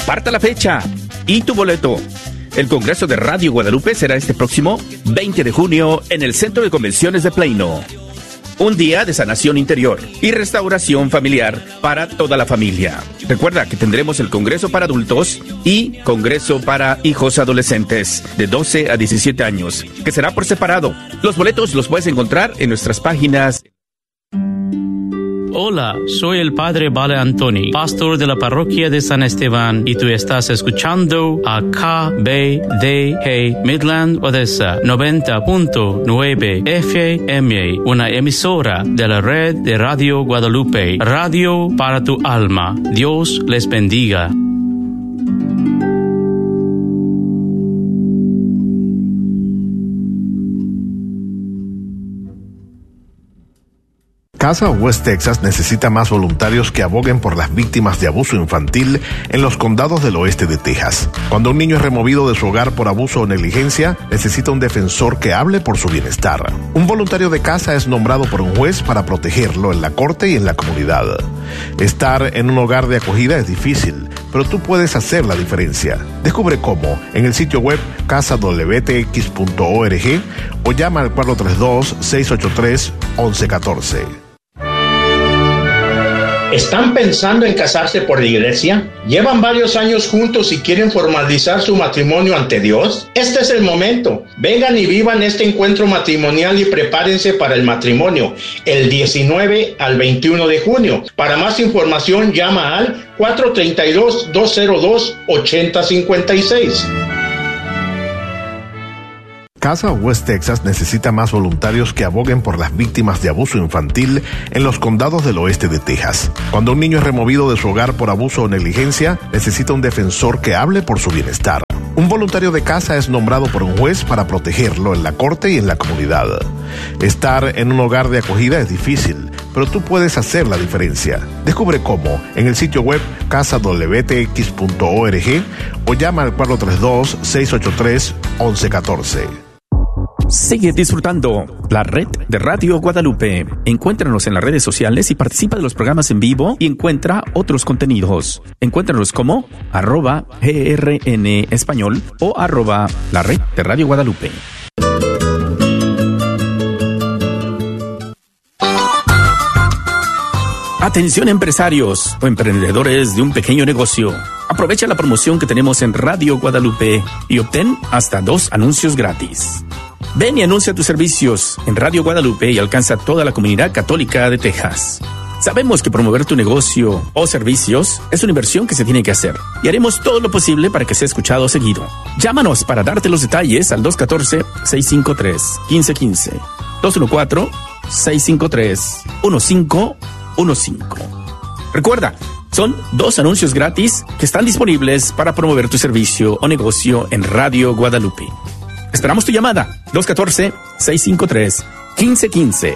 Aparta la fecha y tu boleto. El Congreso de Radio Guadalupe será este próximo 20 de junio en el Centro de Convenciones de Plano. Un día de sanación interior y restauración familiar para toda la familia. Recuerda que tendremos el Congreso para adultos y Congreso para hijos adolescentes de 12 a 17 años, que será por separado. Los boletos los puedes encontrar en nuestras páginas. Hola, soy el Padre Vale Antoni, pastor de la parroquia de San Esteban, y tú estás escuchando a KBDG Midland Odessa 90.9 FM, una emisora de la red de Radio Guadalupe, radio para tu alma. Dios les bendiga. Casa West Texas necesita más voluntarios que aboguen por las víctimas de abuso infantil en los condados del oeste de Texas. Cuando un niño es removido de su hogar por abuso o negligencia, necesita un defensor que hable por su bienestar. Un voluntario de casa es nombrado por un juez para protegerlo en la corte y en la comunidad. Estar en un hogar de acogida es difícil, pero tú puedes hacer la diferencia. Descubre cómo en el sitio web casadwtx.org o llama al 432-683-1114. ¿Están pensando en casarse por la iglesia? ¿Llevan varios años juntos y quieren formalizar su matrimonio ante Dios? Este es el momento. Vengan y vivan este encuentro matrimonial y prepárense para el matrimonio el 19 al 21 de junio. Para más información llama al 432-202-8056. Casa West Texas necesita más voluntarios que aboguen por las víctimas de abuso infantil en los condados del oeste de Texas. Cuando un niño es removido de su hogar por abuso o negligencia, necesita un defensor que hable por su bienestar. Un voluntario de casa es nombrado por un juez para protegerlo en la corte y en la comunidad. Estar en un hogar de acogida es difícil, pero tú puedes hacer la diferencia. Descubre cómo en el sitio web casadwtx.org o llama al 432-683-1114. Sigue disfrutando la red de Radio Guadalupe. Encuéntranos en las redes sociales y participa de los programas en vivo y encuentra otros contenidos. Encuéntranos como @GRN Español o @la red de Radio Guadalupe. Atención empresarios o emprendedores de un pequeño negocio. Aprovecha la promoción que tenemos en Radio Guadalupe y obtén hasta 2 anuncios gratis. Ven y anuncia tus servicios en Radio Guadalupe y alcanza a toda la comunidad católica de Texas. Sabemos que promover tu negocio o servicios es una inversión que se tiene que hacer y haremos todo lo posible para que sea escuchado seguido. Llámanos para darte los detalles al 214-653-1515, 214-653-1515. Recuerda, son 2 anuncios gratis que están disponibles para promover tu servicio o negocio en Radio Guadalupe. Esperamos tu llamada, 214-653-1515.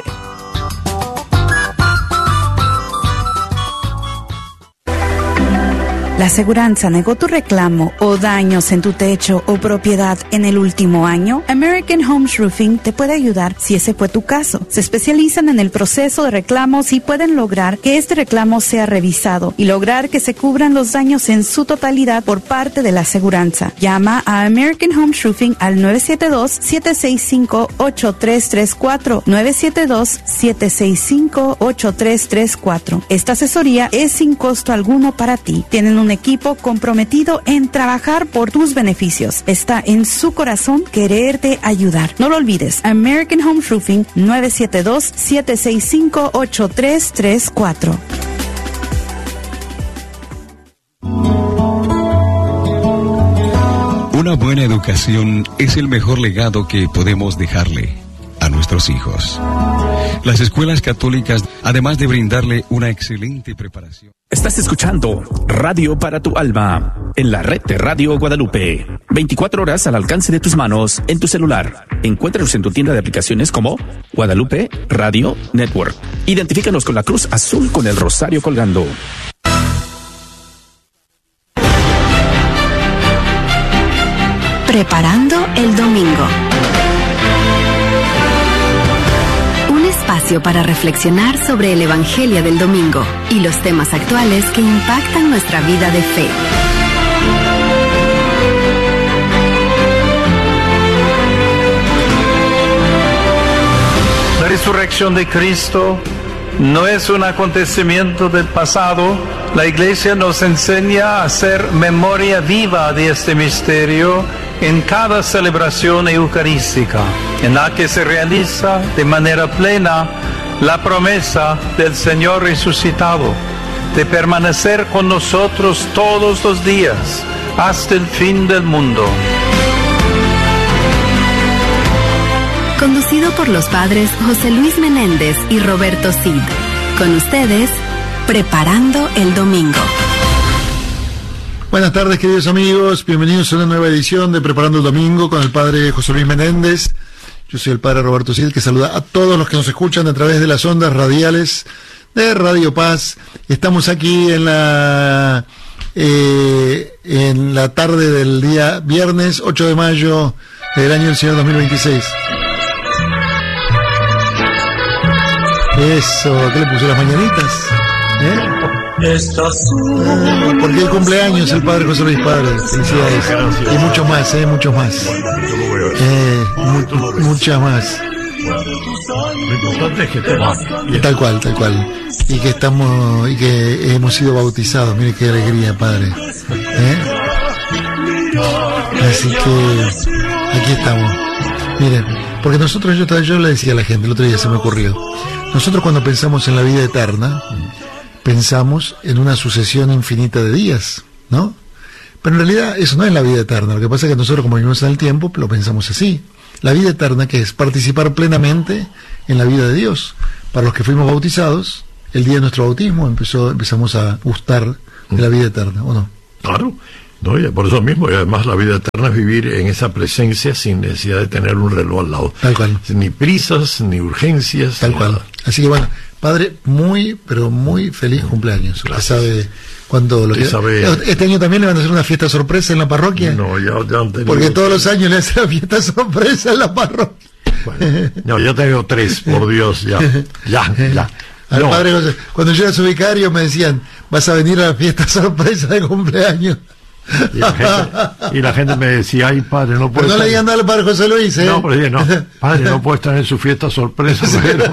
¿La aseguranza negó tu reclamo o daños en tu techo o propiedad en el último año? American Homes Roofing te puede ayudar si ese fue tu caso. Se especializan en el proceso de reclamos y pueden lograr que este reclamo sea revisado y lograr que se cubran los daños en su totalidad por parte de la aseguranza. Llama a American Homes Roofing al 972-765-8334, 972-765-8334. Esta asesoría es sin costo alguno para ti. Tienen un equipo comprometido en trabajar por tus beneficios. Está en su corazón quererte ayudar. No lo olvides. American Home Roofing, 972-765-8334. Una buena educación es el mejor legado que podemos dejarle a nuestros hijos. Las escuelas católicas, además de brindarle una excelente preparación. Estás escuchando Radio para tu alma en la red de Radio Guadalupe. 24 horas al alcance de tus manos en tu celular. Encuéntranos en tu tienda de aplicaciones como Guadalupe Radio Network. Identifícanos con la cruz azul con el rosario colgando. Preparando el domingo. Espacio para reflexionar sobre el Evangelio del domingo y los temas actuales que impactan nuestra vida de fe. resurrección de Cristo no es un acontecimiento del pasado. La Iglesia nos enseña a hacer memoria viva de este misterio en cada celebración eucarística, en la que se realiza de manera plena la promesa del Señor resucitado de permanecer con nosotros todos los días hasta el fin del mundo. Conducido por los padres José Luis Menéndez y Roberto Cid. Con ustedes, Preparando el Domingo. Buenas tardes, queridos amigos. Bienvenidos a una nueva edición de Preparando el Domingo con el padre José Luis Menéndez. Yo soy el padre Roberto Cid, que saluda a todos los que nos escuchan a través de las ondas radiales de Radio Paz. Estamos aquí en la tarde del día viernes 8 de mayo del año del Señor 2026. Eso, ¿qué le puso las mañanitas? Porque el cumpleaños el padre José Luis, padre. Felicidades. Y muchos más, muchos más. Muchas más. Lo importante es que estemos bien. Tal cual. Y que estamos, y que hemos sido bautizados. Mire qué alegría, padre. Así que aquí estamos. Miren, porque nosotros, yo le decía a la gente, el otro día se me ocurrió. Nosotros cuando pensamos en la vida eterna, pensamos en una sucesión infinita de días, ¿no? Pero en realidad eso no es la vida eterna. Lo que pasa es que nosotros, como vivimos en el tiempo, lo pensamos así. La vida eterna, que es participar plenamente en la vida de Dios. Para los que fuimos bautizados, el día de nuestro bautismo empezamos a gustar de la vida eterna, ¿o no? Claro. No, y por eso mismo, y además la vida eterna es vivir en esa presencia sin necesidad de tener un reloj al lado. Tal cual. Ni prisas, ni urgencias. Tal cual. Nada. Así que bueno, padre, pero muy feliz cumpleaños. Usted sabe cuándo lo que... ¿Este año también le van a hacer una fiesta sorpresa en la parroquia? No, ya han tenido... Porque todos los años le hacen la fiesta sorpresa en la parroquia. Bueno, no, yo tengo 3, por Dios, ya. Al padre José, cuando yo era su vicario me decían, vas a venir a la fiesta sorpresa de cumpleaños. Y la gente me decía, ay padre, no puede. Pero no le digan nada al padre José Luis, No, pero no, padre, no puede estar en su fiesta sorpresa. Pero...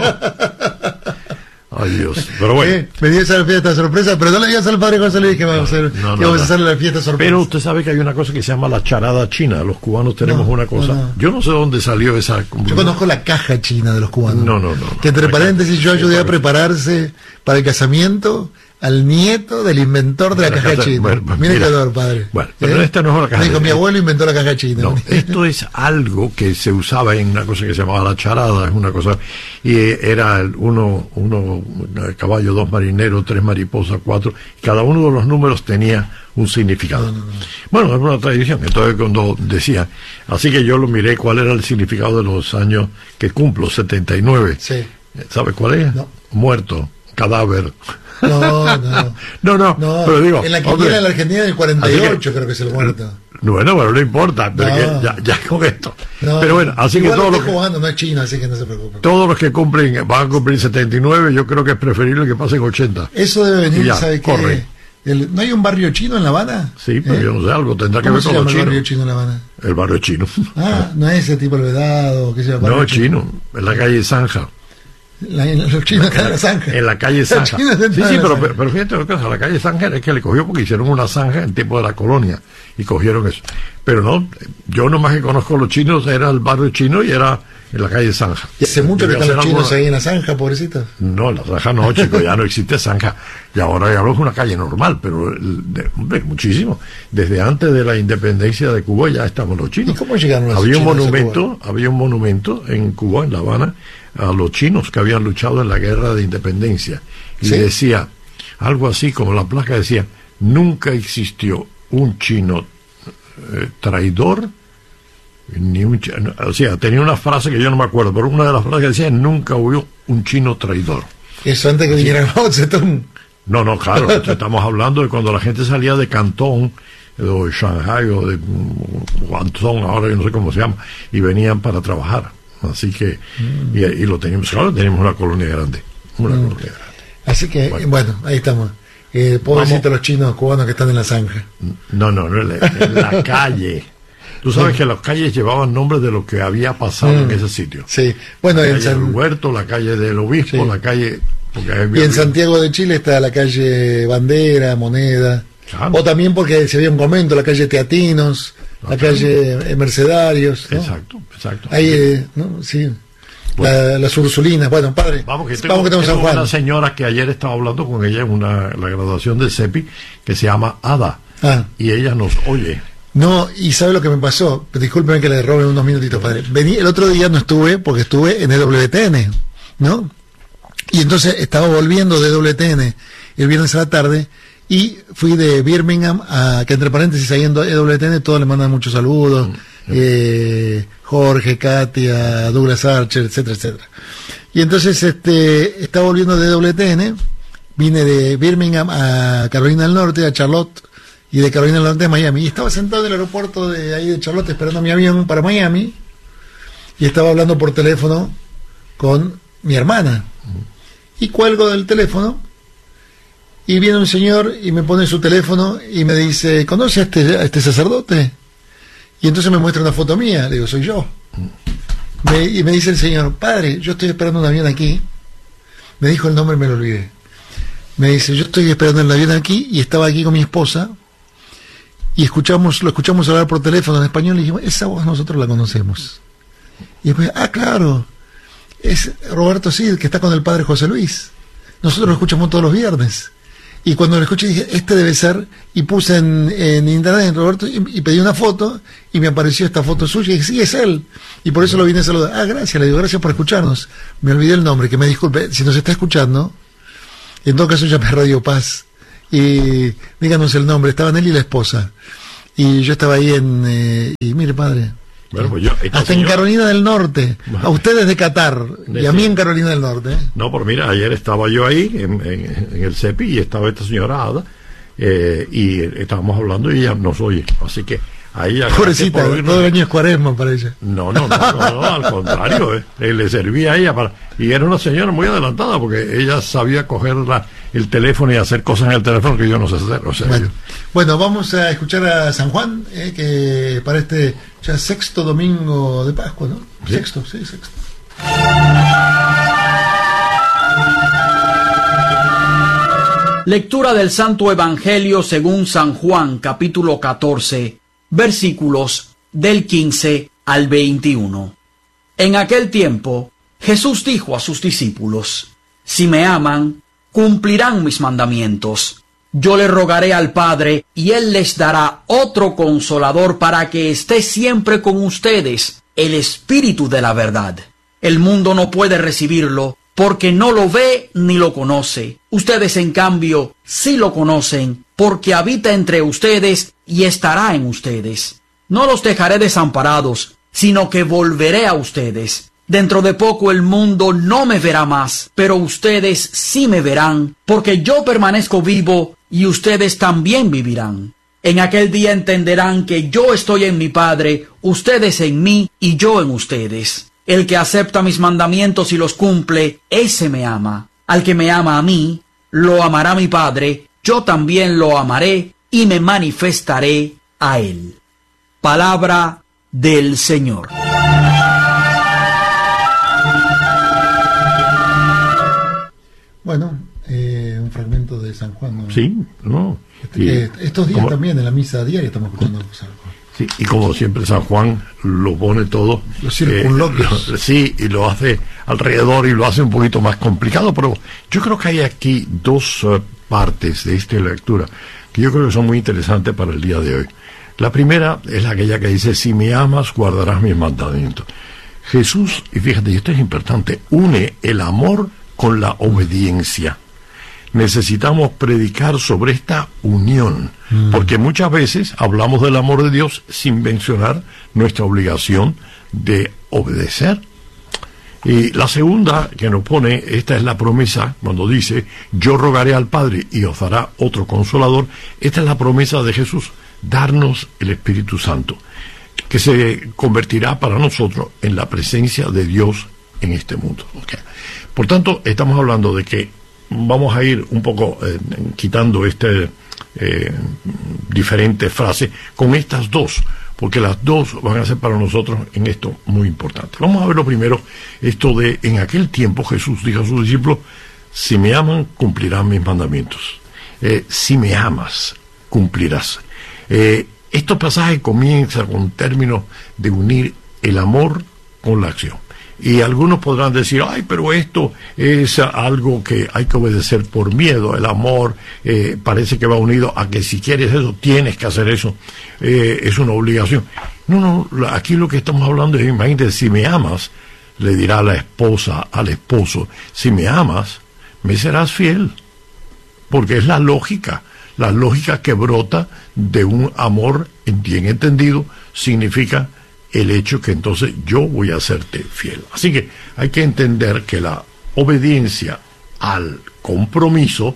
Ay Dios, pero bueno. Me dio esa fiesta sorpresa, pero no le digas al padre José Luis que vamos a hacer la fiesta sorpresa. Pero usted sabe que hay una cosa que se llama la charada china. Los cubanos tenemos una cosa. Yo no sé dónde salió esa. Yo conozco la caja china de los cubanos. No. Que entre paréntesis yo ayudé a prepararse para el casamiento al nieto del inventor de la caja china. Bueno, mire qué ador, padre. Bueno, pero esta no es la caja china. Mi abuelo inventó la caja china. No, esto es algo que se usaba en una cosa que se llamaba la charada, es una cosa, y era uno caballo, 2 marineros, 3 mariposas, 4, cada uno de los números tenía un significado. Bueno, es una tradición. Entonces cuando decía, así que yo lo miré cuál era el significado de los años que cumplo, 79. Sí. ¿Sabe cuál es? No. Muerto, cadáver. No, pero digo, en la quiniela de la Argentina del 48 creo que es el muerto. Bueno, no importa, pero ya con esto. Pero bueno, así igual que todos los jugando, no es China, así que no se preocupe. Todos los que van a cumplir 79, yo creo que es preferible que pasen 80. Eso debe venir, ya, ¿sabe corre. qué? ¿No hay un barrio chino en La Habana? Sí, pero yo no sé, algo tendrá que ver con los chinos. ¿Cómo se llama el barrio chino en La Habana? El barrio chino. No es ese tipo de vedado, ¿qué se llama? No, es chino, en la calle Zanja. Los chinos están en la zanja. En la calle Zanja. Sí, pero fíjate lo que es, la calle Zanja es que le cogió porque hicieron una zanja en tiempo de la colonia y cogieron eso. Pero no, yo nomás que conozco a los chinos, era el barrio chino y era en la calle Zanja. ¿Y hace mucho que están los chinos ahí en la zanja, pobrecito? No, la zanja no, chico, ya no existe zanja. Y ahora ya es una calle normal, pero hombre, muchísimo. Desde antes de la independencia de Cuba ya estamos los chinos. ¿Y cómo llegaron los chinos? Había un monumento en Cuba, en La Habana, a los chinos que habían luchado en la guerra de independencia. Y decía, algo así como la placa decía, nunca existió un chino traidor, o sea, tenía una frase que yo no me acuerdo, pero una de las frases que decía, nunca hubo un chino traidor. Eso antes que viniera Mao Zedong. No, claro, estamos hablando de cuando la gente salía de Cantón, o de Shanghái, o de Guangzhou, ahora yo no sé cómo se llama, y venían para trabajar. Así que, y lo teníamos, claro, teníamos una colonia grande. Así que, bueno, ahí estamos. Pobrecito los chinos cubanos que están en la zanja. No, en la calle. Tú sabes que las calles llevaban nombres de lo que había pasado en ese sitio. Sí, bueno, la en calle del Huerto, la calle del Obispo, sí. la calle... Y en Santiago de Chile está la calle Bandera, Moneda, claro. O también porque se había un convento, la calle Teatinos, la calle Mercedarios, ¿no? Exacto. Ahí, ¿no? Sí. Bueno. Las Ursulinas. Bueno, padre, vamos que tengo San Juan. Una señora que ayer estaba hablando con ella en la graduación del CEPI, que se llama Ada, y ella nos oye. No, y ¿sabe lo que me pasó? Discúlpeme que le robe unos minutitos, padre. El otro día no estuve porque estuve en EWTN, ¿no? Y entonces estaba volviendo de EWTN el viernes a la tarde y fui de Birmingham a, que entre paréntesis ahí en EWTN todos le mandan muchos saludos, Jorge, Katia, Douglas Archer, etcétera, etcétera. Y entonces estaba volviendo de EWTN, vine de Birmingham a Carolina del Norte, a Charlotte, y de Carolina del Norte a Miami. Y estaba sentado en el aeropuerto de ahí de Charlotte esperando mi avión para Miami y estaba hablando por teléfono con mi hermana. Y cuelgo del teléfono y viene un señor y me pone su teléfono y me dice, ¿conoce a este sacerdote? Y entonces me muestra una foto mía. Le digo, soy yo. Y me dice el señor, padre, yo estoy esperando un avión aquí. Me dijo el nombre, me lo olvidé. Me dice, yo estoy esperando el avión aquí y estaba aquí con mi esposa y lo escuchamos hablar por teléfono en español y dijimos, esa voz nosotros la conocemos. Y después, claro, es Roberto Cid, que está con el padre José Luis. Nosotros lo escuchamos todos los viernes. Y cuando lo escuché dije, este debe ser, y puse en internet en Roberto y pedí una foto y me apareció esta foto suya y dije, sí, es él. Y por eso lo vine a saludar. Gracias, le digo, gracias por escucharnos. Me olvidé el nombre, que me disculpe, si nos está escuchando, en todo caso llame a Radio Paz y díganos el nombre. Estaban él y la esposa. Y yo estaba ahí y mire, padre, bueno, pues hasta en Carolina del Norte, a ustedes de Qatar y a mí en Carolina del Norte. No, pero mira, ayer estaba yo ahí en el CEPI y estaba esta señora Ada y estábamos hablando y ella nos oye, así que a ella... Pobrecita, todo el año es cuaresma para ella. No, al contrario, le servía a ella y era una señora muy adelantada porque ella sabía coger el teléfono y hacer cosas en el teléfono que yo no sé hacer. O sea, bueno, vamos a escuchar a San Juan, que para ya sexto domingo de Pascua, ¿no? ¿Sí? Sexto. Lectura del Santo Evangelio según San Juan, capítulo 14, versículos del 15 al 21. En aquel tiempo, Jesús dijo a sus discípulos, si me aman, cumplirán mis mandamientos. Yo le rogaré al Padre, y Él les dará otro Consolador para que esté siempre con ustedes, el Espíritu de la verdad. El mundo no puede recibirlo, porque no lo ve ni lo conoce. Ustedes, en cambio, sí lo conocen, porque habita entre ustedes y estará en ustedes. No los dejaré desamparados, sino que volveré a ustedes. Dentro de poco el mundo no me verá más, pero ustedes sí me verán, porque yo permanezco vivo y ustedes también vivirán. En aquel día entenderán que yo estoy en mi Padre, ustedes en mí y yo en ustedes. El que acepta mis mandamientos y los cumple, ese me ama. Al que me ama a mí, lo amará mi Padre, yo también lo amaré y me manifestaré a él. Palabra del Señor. Bueno, un fragmento de San Juan, ¿no? Sí, no. Estos días también en la misa diaria estamos escuchando San Juan. Sí, y como siempre San Juan lo pone todo, los circunloquios. Sí, y lo hace alrededor y lo hace un poquito más complicado, pero yo creo que hay aquí dos partes de esta lectura que yo creo que son muy interesantes para el día de hoy. La primera es aquella que dice, si me amas, guardarás mis mandamientos. Jesús, y fíjate, y esto es importante, une el amor con la obediencia. Necesitamos predicar sobre esta unión, porque muchas veces hablamos del amor de Dios sin mencionar nuestra obligación de obedecer. Y la segunda que nos pone, esta es la promesa, cuando dice, yo rogaré al Padre y os dará otro Consolador, esta es la promesa de Jesús, darnos el Espíritu Santo, que se convertirá para nosotros en la presencia de Dios en este mundo. Okay. Por tanto, estamos hablando de que vamos a ir un poco quitando diferentes frases con estas dos. porque las dos van a ser para nosotros en esto muy importante. Vamos a ver lo primero, esto de en aquel tiempo Jesús dijo a sus discípulos: si me aman, cumplirán mis mandamientos. Si me amas, cumplirás. Estos pasajes comienzan con términos de unir el amor con la acción. Y algunos podrán decir: ay, pero esto es algo que hay que obedecer por miedo. El amor parece que va unido a que si quieres eso, tienes que hacer eso. Es una obligación. No, aquí lo que estamos hablando es, imagínate, si me amas, le dirá a la esposa al esposo: si me amas, me serás fiel. Porque es la lógica que brota de un amor bien entendido, significa el hecho que entonces yo voy a hacerte fiel. Así que hay que entender que la obediencia al compromiso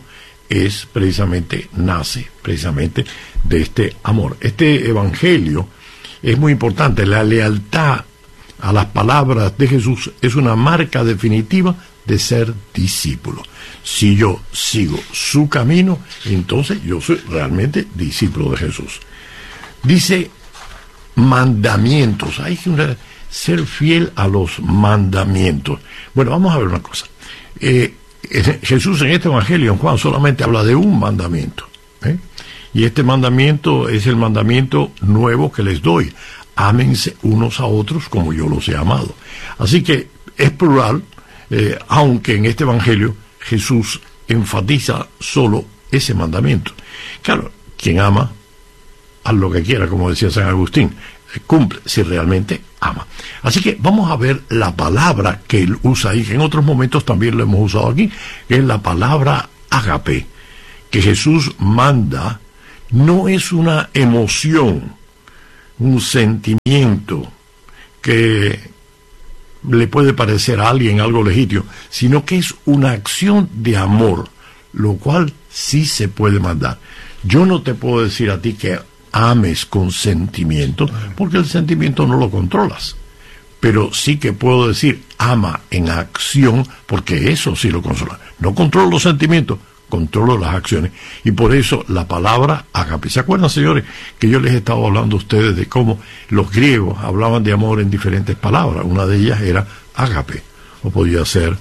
nace precisamente de este amor. Este evangelio es muy importante. La lealtad a las palabras de Jesús es una marca definitiva de ser discípulo. Si yo sigo su camino, entonces yo soy realmente discípulo de Jesús. Dice mandamientos. Hay que ser fiel a los mandamientos. Bueno, vamos a ver una cosa. Jesús en este evangelio, en Juan, solamente habla de un mandamiento. Y este mandamiento es el mandamiento nuevo que les doy: ámense unos a otros como yo los he amado. Así que es plural, aunque en este evangelio Jesús enfatiza solo ese mandamiento. Claro, quien ama, haz lo que quiera, como decía San Agustín, cumple si realmente ama. Así que vamos a ver la palabra que él usa ahí, que en otros momentos también lo hemos usado aquí, que es la palabra ágape, que Jesús manda. No es una emoción, un sentimiento que le puede parecer a alguien algo legítimo, sino que es una acción de amor, lo cual sí se puede mandar. Yo no te puedo decir a ti que ames con sentimiento, porque el sentimiento no lo controlas, pero sí que puedo decir ama en acción, porque eso sí lo controla. No controlo los sentimientos, controlo las acciones, y por eso la palabra ágape. ¿Se acuerdan, señores, que yo les he estado hablando a ustedes de cómo los griegos hablaban de amor en diferentes palabras? Una de ellas era ágape, o podía ser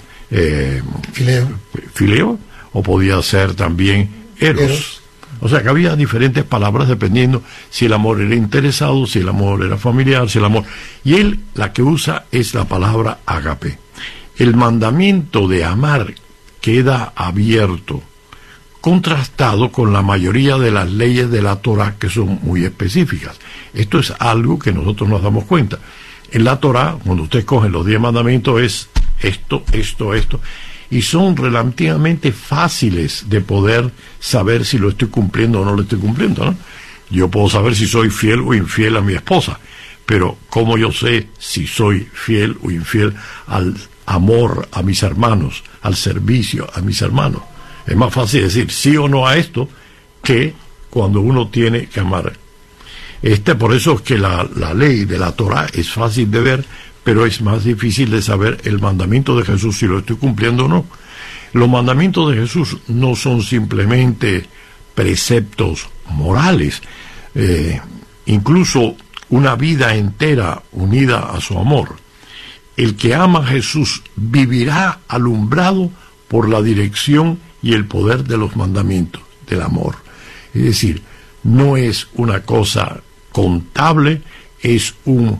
fileo, o podía ser también eros. O sea que había diferentes palabras dependiendo si el amor era interesado, si el amor era familiar, si el amor... Y él la que usa es la palabra ágape. El mandamiento de amar queda abierto, contrastado con la mayoría de las leyes de la Torá, que son muy específicas. Esto es algo que nosotros nos damos cuenta. En la Torá, cuando usted coge los 10 mandamientos, es esto, y son relativamente fáciles de poder saber si lo estoy cumpliendo o no lo estoy cumpliendo, ¿no? Yo puedo saber si soy fiel o infiel a mi esposa, pero ¿cómo yo sé si soy fiel o infiel al amor a mis hermanos, al servicio a mis hermanos? Es más fácil decir sí o no a esto que cuando uno tiene que amar. Por eso es que la ley de la Torá es fácil de ver, pero es más difícil de saber el mandamiento de Jesús, si lo estoy cumpliendo o no. Los mandamientos de Jesús no son simplemente preceptos morales, incluso una vida entera unida a su amor. El que ama a Jesús vivirá alumbrado por la dirección y el poder de los mandamientos del amor. Es decir, no es una cosa contable, es una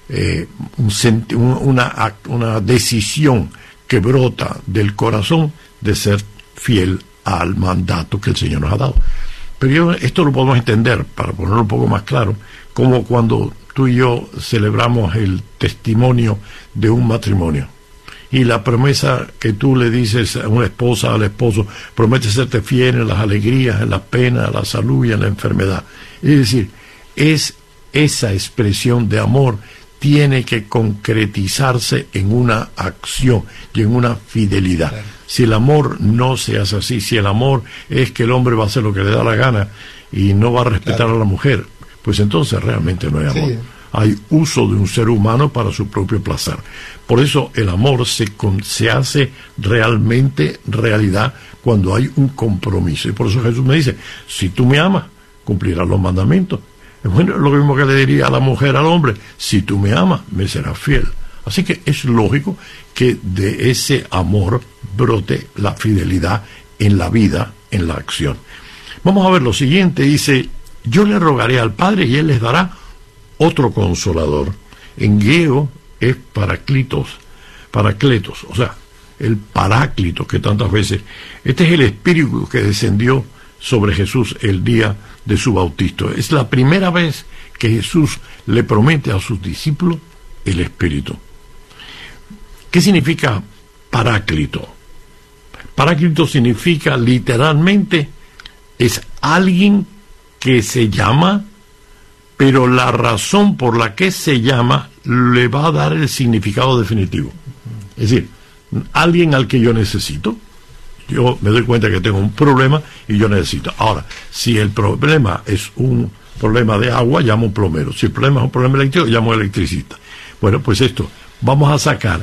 decisión que brota del corazón de ser fiel al mandato que el Señor nos ha dado. Pero esto lo podemos entender, para ponerlo un poco más claro, como cuando tú y yo celebramos el testimonio de un matrimonio. Y la promesa que tú le dices a una esposa, al esposo, promete serte fiel en las alegrías, en las penas, en la salud y en la enfermedad. Es decir, es esa expresión de amor tiene que concretizarse en una acción y en una fidelidad. Claro. Si el amor no se hace así, si el amor es que el hombre va a hacer lo que le da la gana y no va a respetar a la mujer, pues entonces realmente no hay amor. Sí. Hay uso de un ser humano para su propio placer. Por eso el amor se hace realmente realidad cuando hay un compromiso. Y por eso Jesús me dice, si tú me amas, cumplirás los mandamientos. Bueno, lo mismo que le diría a la mujer al hombre: si tú me amas, me serás fiel. Así que es lógico que de ese amor brote la fidelidad en la vida, en la acción. Vamos a ver lo siguiente, dice: yo le rogaré al Padre y Él les dará otro consolador. En griego es paracletos, o sea, el paráclito, que tantas veces, este es el Espíritu que descendió sobre Jesús el día de su bautizo. Es la primera vez que Jesús le promete a sus discípulos el Espíritu. ¿Qué significa paráclito? Paráclito significa literalmente es alguien que se llama, pero la razón por la que se llama le va a dar el significado definitivo. Es decir, alguien al que yo necesito. Yo me doy cuenta que tengo un problema y yo necesito. Ahora, si el problema es un problema de agua, llamo a un plomero. Si el problema es un problema eléctrico, llamo a un electricista. Bueno, pues esto, vamos a sacar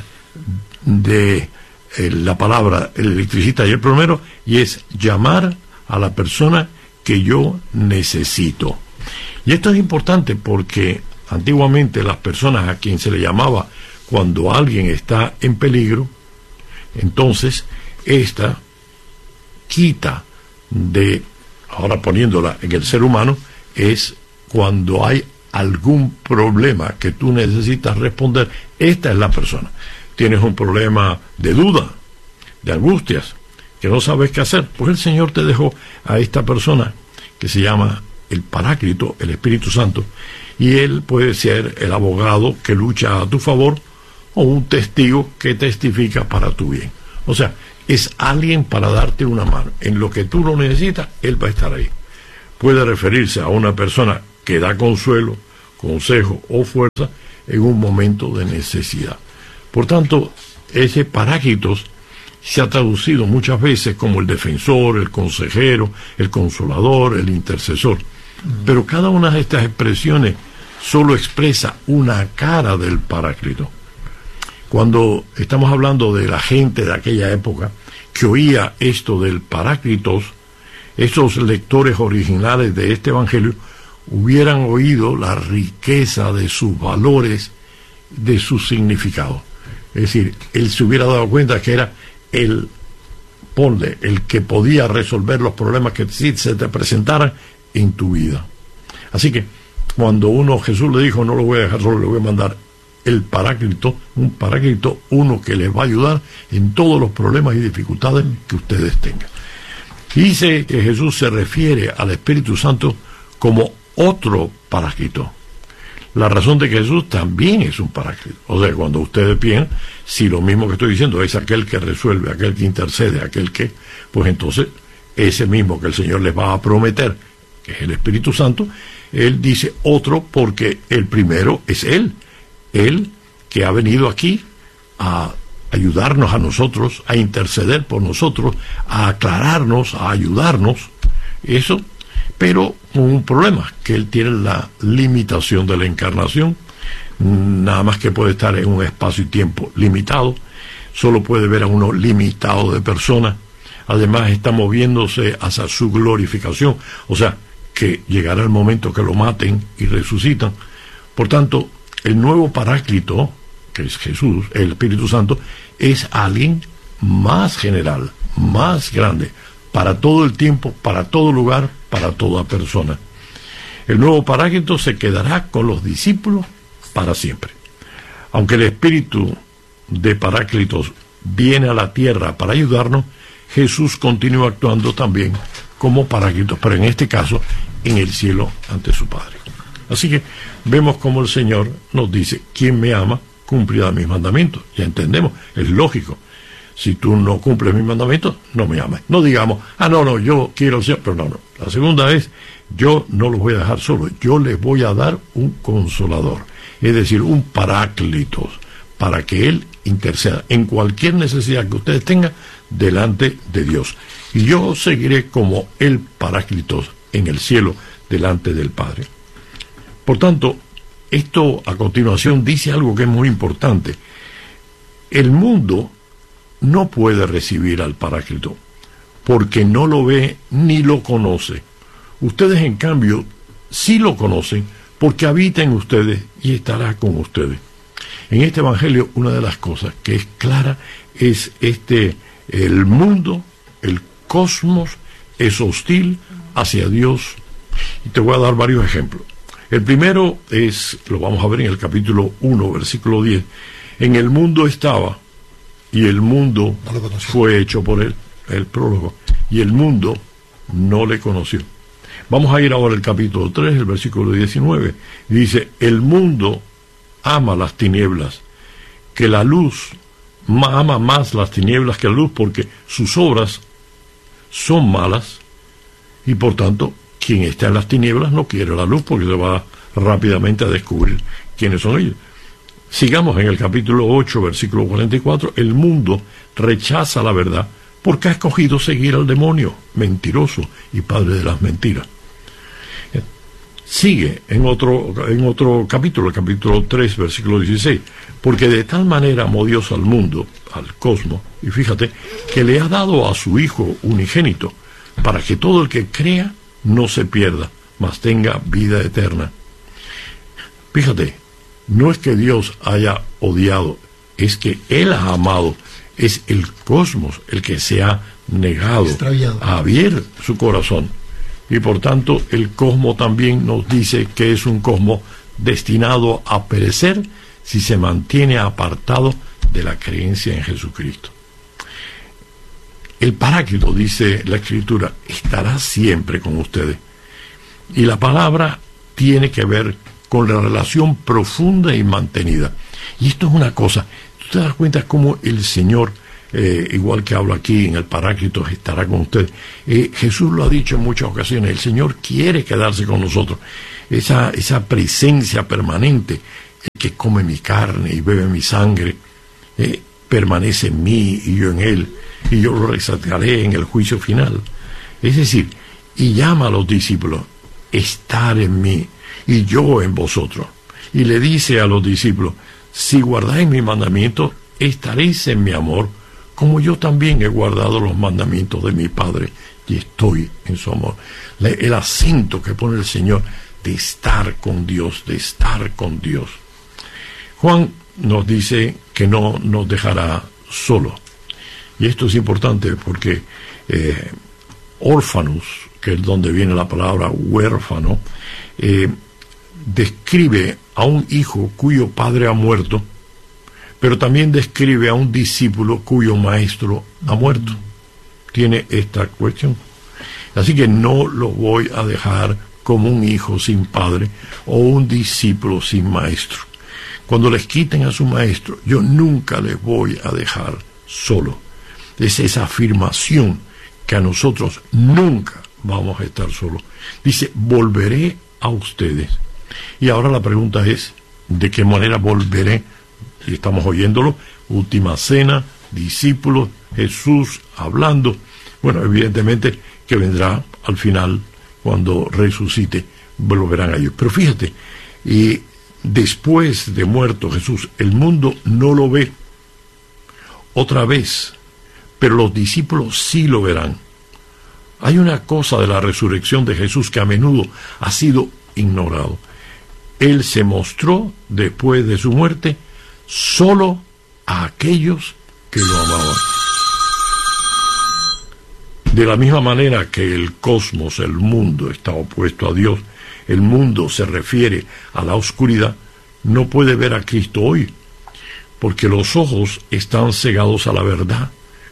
de la palabra el electricista y el plomero, y es llamar a la persona que yo necesito. Y esto es importante porque antiguamente las personas a quien se le llamaba cuando alguien está en peligro, entonces esta quita de, ahora poniéndola en el ser humano, es cuando hay algún problema que tú necesitas responder. Esta es la persona. Tienes un problema de duda, de angustias, que no sabes qué hacer, pues el Señor te dejó a esta persona que se llama el Paráclito, el Espíritu Santo, y Él puede ser el abogado que lucha a tu favor o un testigo que testifica para tu bien. O sea, es alguien para darte una mano. En lo que tú lo necesitas, Él va a estar ahí. Puede referirse a una persona que da consuelo, consejo o fuerza en un momento de necesidad. Por tanto, ese Paráclitos se ha traducido muchas veces como el defensor, el consejero, el consolador, el intercesor. Pero cada una de estas expresiones solo expresa una cara del Paráclito. Cuando estamos hablando de la gente de aquella época que oía esto del Paráclitos, esos lectores originales de este evangelio hubieran oído la riqueza de sus valores, de su significado. Es decir, él se hubiera dado cuenta que era el que podía resolver los problemas que se te presentaran en tu vida. Así que cuando Jesús le dijo: no lo voy a dejar solo, le voy a mandar el Paráclito, un Paráclito, uno que les va a ayudar en todos los problemas y dificultades que ustedes tengan. Dice que Jesús se refiere al Espíritu Santo como otro Paráclito. La razón de que Jesús también es un Paráclito. O sea, cuando ustedes piensan, si lo mismo que estoy diciendo es aquel que resuelve, aquel que intercede, aquel que, pues entonces, ese mismo que el Señor les va a prometer, que es el Espíritu Santo, Él dice otro porque el primero es Él que ha venido aquí a ayudarnos a nosotros, a interceder por nosotros, a aclararnos, a ayudarnos, eso, pero con un problema, que Él tiene la limitación de la encarnación, nada más que puede estar en un espacio y tiempo limitado, solo puede ver a uno limitado de personas, además está moviéndose hacia su glorificación, o sea, que llegará el momento que lo maten y resucitan. Por tanto, el nuevo Paráclito, que es Jesús, el Espíritu Santo, es alguien más general, más grande, para todo el tiempo, para todo lugar, para toda persona. El nuevo Paráclito se quedará con los discípulos para siempre. Aunque el Espíritu de Paráclitos viene a la tierra para ayudarnos, Jesús continúa actuando también como Paráclito, pero en este caso en el cielo ante su Padre. Así que vemos como el Señor nos dice: quien me ama cumplirá mis mandamientos. Ya entendemos, es lógico. Si tú no cumples mis mandamientos, no me amas. No digamos: no, yo quiero al Señor, pero no. La segunda es: yo no los voy a dejar solos, yo les voy a dar un consolador, es decir, un Paráclitos, para que Él interceda en cualquier necesidad que ustedes tengan delante de Dios. Y yo seguiré como el Paráclitos en el cielo delante del Padre. Por tanto, esto a continuación dice algo que es muy importante. El mundo no puede recibir al Paráclito porque no lo ve ni lo conoce. Ustedes, en cambio, sí lo conocen, porque habita en ustedes y estará con ustedes. En este evangelio, una de las cosas que es clara es el mundo, el cosmos, es hostil hacia Dios. Y te voy a dar varios ejemplos. El primero lo vamos a ver en el capítulo 1, versículo 10. En el mundo estaba, y el mundo fue hecho por él, el prólogo, y el mundo no le conoció. Vamos a ir ahora al capítulo 3, el versículo 19. Dice, el mundo ama las tinieblas, que la luz ama más las tinieblas que la luz, porque sus obras son malas, y por tanto, quien está en las tinieblas no quiere la luz, porque se va rápidamente a descubrir quiénes son ellos. Sigamos en el capítulo 8, versículo 44. El mundo rechaza la verdad porque ha escogido seguir al demonio, mentiroso y padre de las mentiras. Sigue en otro capítulo, el capítulo 3, versículo 16. Porque de tal manera amó Dios al mundo, al cosmos, y fíjate, que le ha dado a su Hijo unigénito, para que todo el que crea no se pierda, mas tenga vida eterna. Fíjate, no es que Dios haya odiado, es que Él ha amado. Es el cosmos el que se ha negado a abrir su corazón. Y por tanto, el cosmos también nos dice que es un cosmos destinado a perecer si se mantiene apartado de la creencia en Jesucristo. El Paráclito, dice la Escritura, estará siempre con ustedes. Y la palabra tiene que ver con la relación profunda y mantenida. Y esto es una cosa, tú te das cuenta cómo el Señor, igual que hablo aquí en el Paráclito, estará con ustedes. Jesús lo ha dicho en muchas ocasiones, el Señor quiere quedarse con nosotros. Esa presencia permanente, el que come mi carne y bebe mi sangre, permanece en mí y yo en él, y yo lo resaltaré en el juicio final. Es decir, y llama a los discípulos, estar en mí y yo en vosotros. Y le dice a los discípulos, si guardáis mis mandamientos, estaréis en mi amor, como yo también he guardado los mandamientos de mi Padre y estoy en su amor. El acento que pone el Señor de estar con Dios, de estar con Dios. Juan nos dice que no nos dejará solo. Y esto es importante porque órfanos, que es donde viene la palabra huérfano, describe a un hijo cuyo padre ha muerto, pero también describe a un discípulo cuyo maestro ha muerto. Tiene esta cuestión. Así que no lo voy a dejar como un hijo sin padre o un discípulo sin maestro. Cuando les quiten a su maestro, yo nunca les voy a dejar solo. Es esa afirmación que a nosotros nunca vamos a estar solos. Dice, volveré a ustedes. Y ahora la pregunta es, ¿de qué manera volveré? Y estamos oyéndolo, última cena, discípulos, Jesús hablando. Bueno, evidentemente que vendrá al final, cuando resucite, volverán a ellos. Pero fíjate, y después de muerto Jesús, el mundo no lo ve otra vez, pero los discípulos sí lo verán. Hay una cosa de la resurrección de Jesús que a menudo ha sido ignorado. Él se mostró después de su muerte solo a aquellos que lo amaban. De la misma manera que el cosmos, el mundo, está opuesto a Dios, el mundo se refiere a la oscuridad, no puede ver a Cristo hoy, porque los ojos están cegados a la verdad,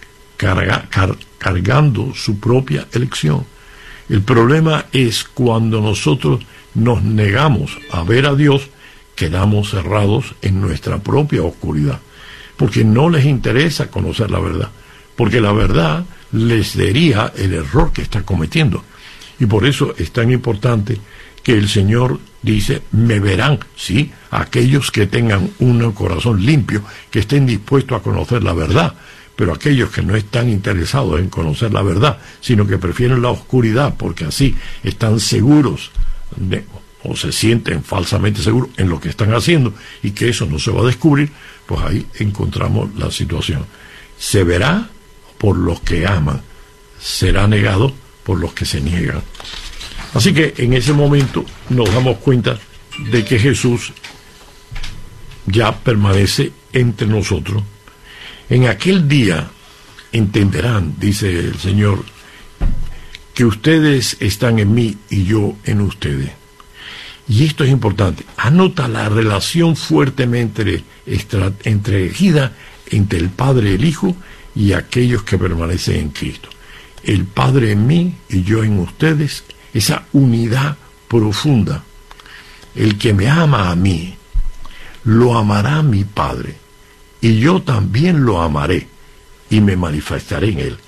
cargando su propia elección. El problema es cuando nosotros nos negamos a ver a Dios, quedamos cerrados en nuestra propia oscuridad, porque no les interesa conocer la verdad, porque la verdad les diría el error que está cometiendo. Y por eso es tan importante que el Señor dice, me verán, sí, aquellos que tengan un corazón limpio, que estén dispuestos a conocer la verdad, pero aquellos que no están interesados en conocer la verdad, sino que prefieren la oscuridad, porque así están seguros o se sienten falsamente seguros en lo que están haciendo y que eso no se va a descubrir, pues ahí encontramos la situación. Se verá por los que aman, será negado por los que se niegan. Así que en ese momento nos damos cuenta de que Jesús ya permanece entre nosotros. En aquel día entenderán, dice el Señor, que ustedes están en mí y yo en ustedes. Y esto es importante. Anota la relación fuertemente entregida entre el Padre y el Hijo y aquellos que permanecen en Cristo. El Padre en mí y yo en ustedes, esa unidad profunda. El que me ama a mí, lo amará mi Padre, y yo también lo amaré y me manifestaré en él.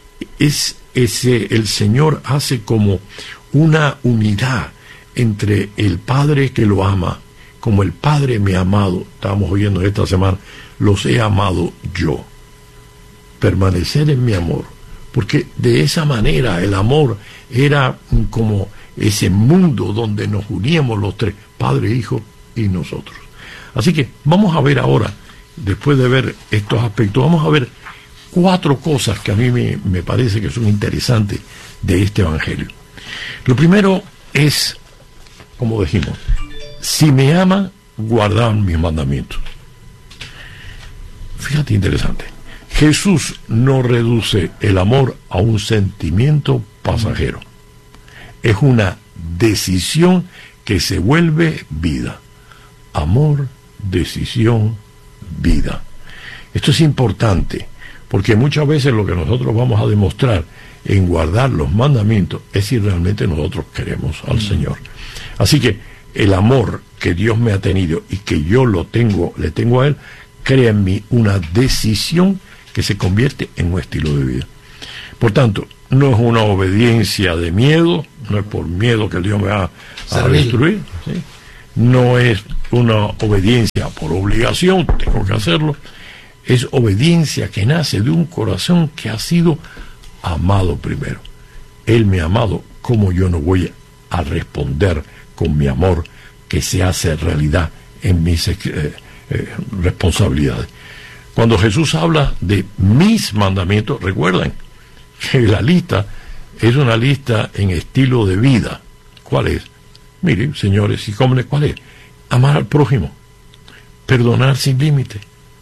El Señor hace como una unidad entre el Padre que lo ama, como el Padre me ha amado, estábamos oyendo esta semana, los he amado yo. Permanecer en mi amor, porque de esa manera el amor era como ese mundo donde nos uníamos los tres, Padre, Hijo y nosotros. Así que vamos a ver ahora, después de ver estos aspectos, vamos a ver 4 cosas que a mí me parece que son interesantes de este Evangelio. Lo primero es, como dijimos, si me aman, guardan mis mandamientos. Fíjate, interesante. Jesús no reduce el amor a un sentimiento pasajero. Es una decisión que se vuelve vida. Amor, decisión, vida. Esto es importante, porque muchas veces lo que nosotros vamos a demostrar en guardar los mandamientos es si realmente nosotros queremos al Señor. Así que el amor que Dios me ha tenido y que yo le tengo a Él, crea en mí una decisión que se convierte en un estilo de vida. Por tanto, no es una obediencia de miedo, no es por miedo que Dios me va a destruir, ¿sí? No es una obediencia por obligación, tengo que hacerlo. Es obediencia que nace de un corazón que ha sido amado primero. Él me ha amado, ¿cómo yo no voy a responder con mi amor que se hace realidad en mis responsabilidades? Cuando Jesús habla de mis mandamientos, recuerden que la lista es una lista en estilo de vida. ¿Cuál es? Miren, señores y jóvenes, ¿cuál es? Amar al prójimo, perdonar sin límite,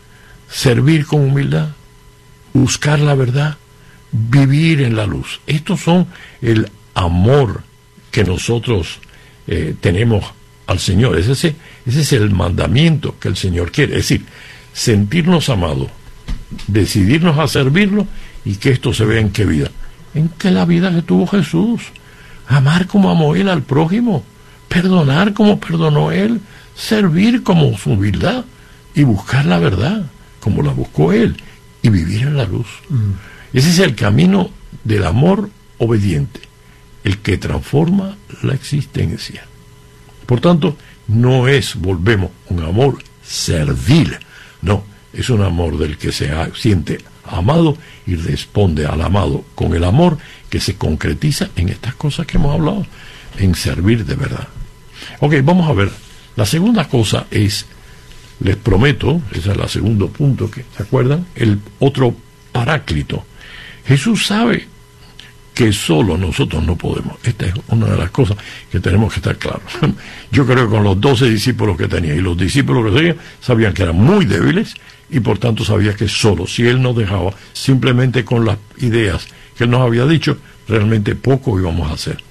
servir con humildad, buscar la verdad, vivir en la luz. Estos son el amor que nosotros tenemos al Señor. Ese es el mandamiento que el Señor quiere. Es decir, sentirnos amados, decidirnos a servirlo y que esto se vea en qué vida. En que la vida que tuvo Jesús. Amar como amó Él al prójimo, perdonar como perdonó Él, servir como su humildad y buscar la verdad como la buscó Él y vivir en la luz. Ese es el camino del amor obediente, el que transforma la existencia. Por tanto, no es, volvemos, un amor servil, no, es un amor del que se siente amado y responde al amado con el amor que se concretiza en estas cosas que hemos hablado, en servir de verdad. Ok, vamos a ver. La segunda cosa es, les prometo, ese es el segundo punto, que ¿se acuerdan? El otro paráclito. Jesús sabe que solo nosotros no podemos. Esta es una de las cosas que tenemos que estar claros. Yo creo que con los 12 discípulos que tenía y los discípulos que tenía, sabían que eran muy débiles y por tanto sabía que solo, si Él nos dejaba simplemente con las ideas que Él nos había dicho, realmente poco íbamos a hacer.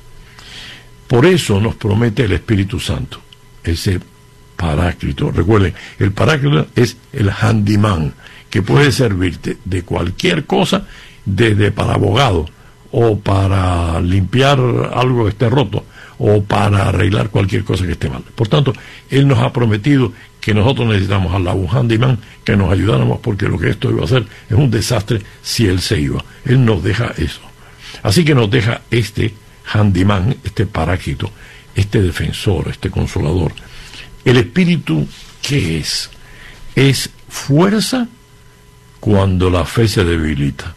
Por eso nos promete el Espíritu Santo, ese paráclito. Recuerden, el paráclito es el handyman, que puede servirte de cualquier cosa, desde para abogado, o para limpiar algo que esté roto, o para arreglar cualquier cosa que esté mal. Por tanto, Él nos ha prometido que nosotros necesitamos a un handyman que nos ayudáramos, porque lo que esto iba a hacer es un desastre si Él se iba. Él nos deja eso. Así que nos deja este handyman, este paráclito, este defensor, este consolador. El Espíritu, ¿qué es? Es fuerza cuando la fe se debilita,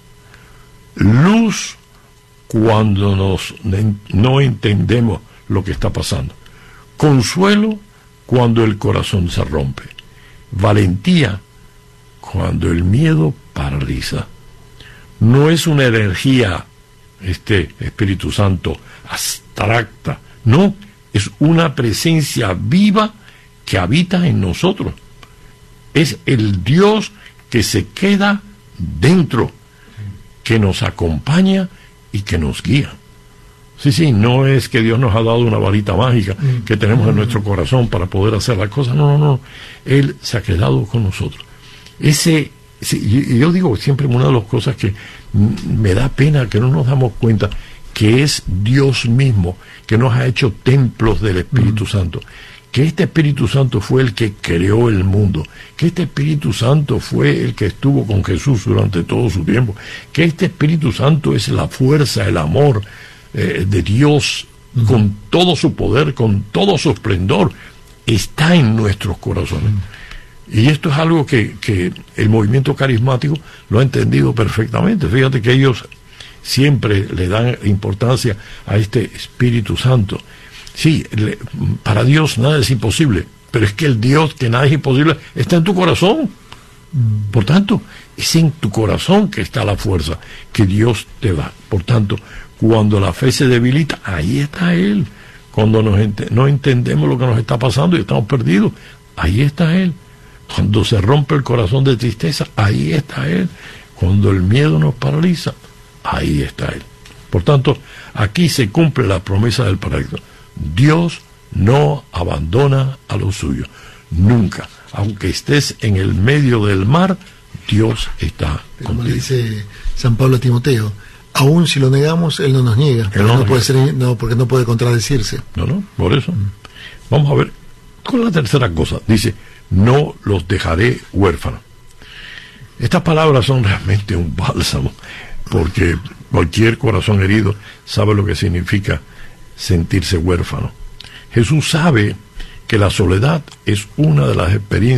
luz cuando no entendemos lo que está pasando, consuelo cuando el corazón se rompe, valentía cuando el miedo paraliza. No es una energía este Espíritu Santo abstracta. No, es una presencia viva que habita en nosotros. Es el Dios que se queda dentro, que nos acompaña y que nos guía. Sí, no es que Dios nos ha dado una varita mágica que tenemos en nuestro corazón para poder hacer las cosas. No. Él se ha quedado con nosotros. Yo digo siempre, una de las cosas que me da pena que no nos damos cuenta, que es Dios mismo que nos ha hecho templos del Espíritu Santo. Que este Espíritu Santo fue el que creó el mundo, que este Espíritu Santo fue el que estuvo con Jesús durante todo su tiempo, que este Espíritu Santo es la fuerza, el amor de Dios, con todo su poder, con todo su esplendor, está en nuestros corazones. Y esto es algo que el movimiento carismático lo ha entendido perfectamente. Fíjate que ellos siempre le dan importancia a este Espíritu Santo. Sí, para Dios nada es imposible, pero es que el Dios que nada es imposible está en tu corazón. Por tanto, es en tu corazón que está la fuerza que Dios te da. Por tanto, cuando la fe se debilita, ahí está Él. Cuando no entendemos lo que nos está pasando y estamos perdidos, ahí está Él. Cuando se rompe el corazón de tristeza, ahí está Él. Cuando el miedo nos paraliza, ahí está Él. Por tanto, aquí se cumple la promesa del Paráclito. Dios no abandona a los suyos, nunca. Aunque estés en el medio del mar, Dios está contigo. Como le dice San Pablo a Timoteo, aún si lo negamos, Él no nos niega, porque no puede contradecirse. No, por eso. Vamos a ver con la tercera cosa. Dice, no los dejaré huérfanos. Estas palabras son realmente un bálsamo, porque cualquier corazón herido sabe lo que significa sentirse huérfano. Jesús sabe que la soledad es una de las experiencias